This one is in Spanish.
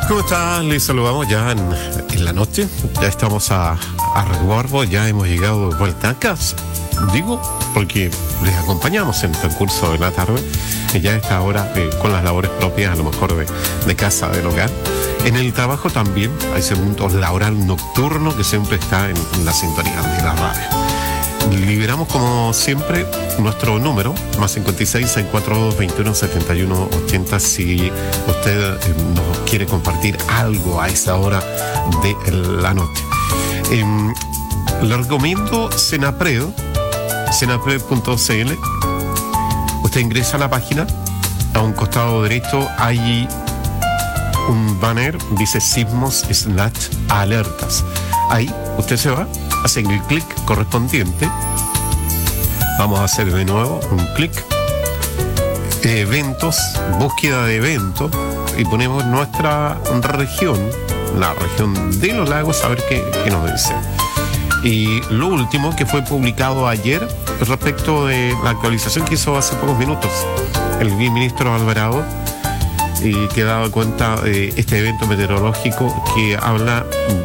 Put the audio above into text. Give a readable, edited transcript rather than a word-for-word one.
¿Cómo está? Les saludamos ya en la noche. Ya estamos a resguardo, ya hemos llegado de vuelta a casa. Digo, porque les acompañamos en el transcurso de la tarde, y ya a esta hora con las labores propias, a lo mejor de casa, del hogar. En el trabajo también hay ese punto laboral nocturno que siempre está en la sintonía de la radio. Liberamos como siempre nuestro número, más 56 642 21 71 80, si usted nos quiere compartir algo a esa hora de la noche. Le recomiendo Senapred, senapred.cl. Usted ingresa a la página, a un costado derecho hay un banner, dice sismos/alertas. Ahí usted se va, hace el clic correspondiente. Vamos a hacer de nuevo un clic, eventos, búsqueda de eventos, y ponemos nuestra región, la región de los lagos, a ver qué nos dice. Y lo último que fue publicado ayer respecto de la actualización que hizo hace pocos minutos el ministro Alvarado, y que daba cuenta de este evento meteorológico que habla